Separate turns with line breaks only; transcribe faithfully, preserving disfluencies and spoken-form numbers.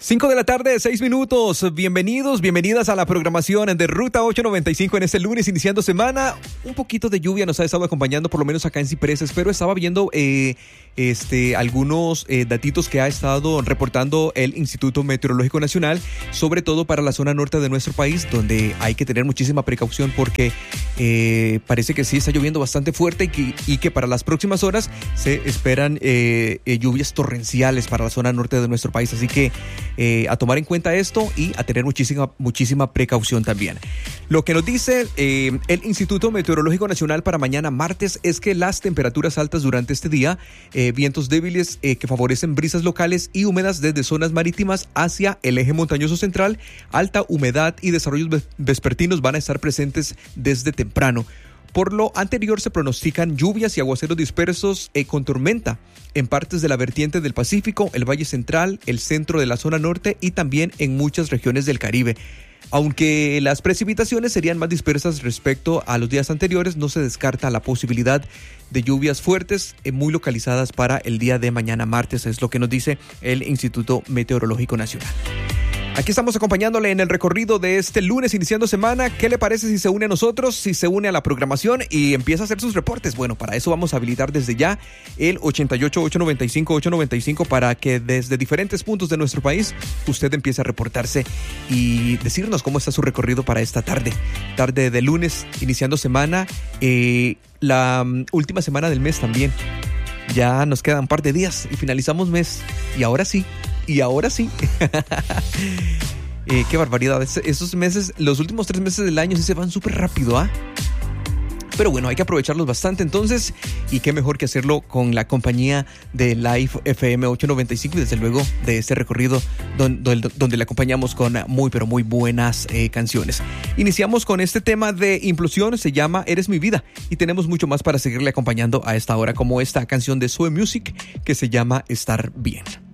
cinco de la tarde, seis minutos. Bienvenidos, bienvenidas a la programación de Ruta ochocientos noventa y cinco en este lunes, iniciando semana. Un poquito de lluvia nos ha estado acompañando, por lo menos acá en Cipreses, pero estaba viendo eh, este, algunos eh, datitos que ha estado reportando el Instituto Meteorológico Nacional, sobre todo para la zona norte de nuestro país, donde hay que tener muchísima precaución porque eh, parece que sí está lloviendo bastante fuerte y que, y que para las próximas horas se esperan eh, eh, lluvias torrenciales para la zona norte de nuestro país. Así que Eh, a tomar en cuenta esto y a tener muchísima, muchísima precaución también. Lo que nos dice eh, el Instituto Meteorológico Nacional para mañana martes es que las temperaturas altas durante este día, eh, vientos débiles eh, que favorecen brisas locales y húmedas desde zonas marítimas hacia el eje montañoso central, alta humedad y desarrollos vespertinos van a estar presentes desde temprano. Por lo anterior, se pronostican lluvias y aguaceros dispersos eh, con tormenta en partes de la vertiente del Pacífico, el Valle Central, el centro de la zona norte y también en muchas regiones del Caribe. Aunque las precipitaciones serían más dispersas respecto a los días anteriores, no se descarta la posibilidad de lluvias fuertes eh, muy localizadas para el día de mañana martes, es lo que nos dice el Instituto Meteorológico Nacional. Aquí estamos acompañándole en el recorrido de este lunes iniciando semana. ¿Qué le parece si se une a nosotros, si se une a la programación y empieza a hacer sus reportes? Bueno, para eso vamos a habilitar desde ya el ochenta y ocho, ochocientos noventa y cinco, ochocientos noventa y cinco para que desde diferentes puntos de nuestro país usted empiece a reportarse y decirnos cómo está su recorrido para esta tarde. Tarde de lunes, iniciando semana, eh, la um, última semana del mes también. Ya nos quedan un par de días y finalizamos mes. Y ahora sí. Y ahora sí. eh, qué barbaridad. Esos meses, los últimos tres meses del año sí se van súper rápido, ¿ah? ¿eh? Pero bueno, hay que aprovecharlos bastante entonces. Y qué mejor que hacerlo con la compañía de Live F M ochocientos noventa y cinco y desde luego de este recorrido donde, donde le acompañamos con muy pero muy buenas eh, canciones. Iniciamos con este tema de implosión, se llama Eres mi vida. Y tenemos mucho más para seguirle acompañando a esta hora, como esta canción de Zoe Music que se llama Estar bien.